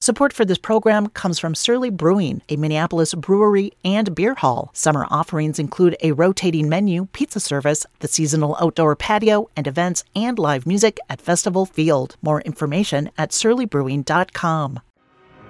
Support for this program comes from Surly Brewing, a Minneapolis brewery and beer hall. Summer offerings include a rotating menu, pizza service, the seasonal outdoor patio, and events and live music at Festival Field. More information at surlybrewing.com.